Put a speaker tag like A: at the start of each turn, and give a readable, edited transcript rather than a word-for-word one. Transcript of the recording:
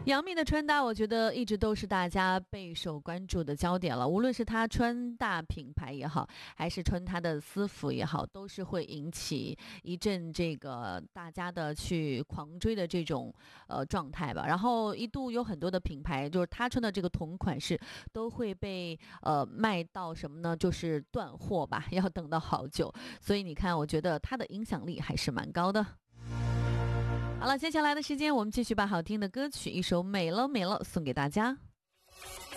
A: 杨幂的穿搭，我觉得一直都是大家备受关注的焦点了。无论是她穿搭品牌也好，还是穿她的私服也好，都是会引起一阵这个大家的去狂追的这种状态吧。然后一度有很多的品牌，就是她穿的这个同款式，都会被卖到什么呢？就是断货吧，要等到好久。所以你看，我觉得她的影响力还是蛮高的。好了，接下来的时间我们继续把好听的歌曲一首《美了美了》送给大家。